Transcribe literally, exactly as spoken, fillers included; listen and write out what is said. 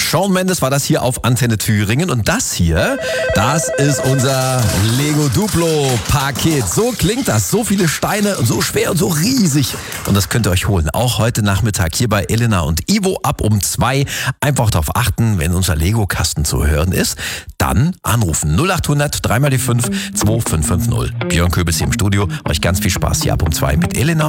Shawn Mendes war das hier auf Antenne Thüringen. Und das hier, das ist unser Lego Duplo Paket. So klingt das. So viele Steine und so schwer und so riesig. Und das könnt ihr euch holen. Auch heute Nachmittag hier bei Elena und Ivo ab um zwei. Einfach darauf achten, wenn unser Lego-Kasten zu hören ist, dann anrufen. null acht hundert drei mal die fünf zwei fünf fünf null. Björn Köbels hier im Studio. Euch ganz viel Spaß hier ab um zwei mit Elena